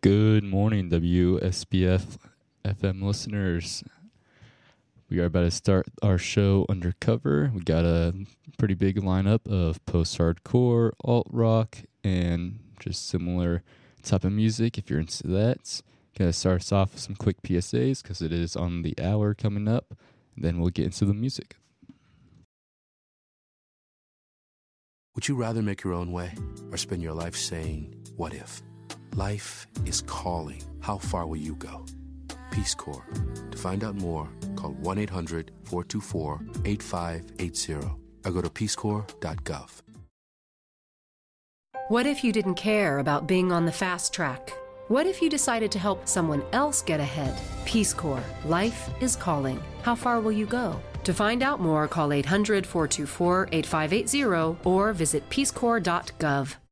Good morning, WSBF FM listeners. We are about to start our show Undercover. We got a pretty big lineup of post-hardcore, alt-rock, and just similar type of music if you're into that. Gonna start us off with some quick PSAs because it is on the hour coming up. Then we'll get into the music. Would you rather make your own way or spend your life saying, what if? Life is calling. How far will you go? Peace Corps. To find out more, call 1-800-424-8580 or go to peacecorps.gov. What if you didn't care about being on the fast track? What if you decided to help someone else get ahead? Peace Corps. Life is calling. How far will you go? To find out more, call 800-424-8580 or visit peacecorps.gov.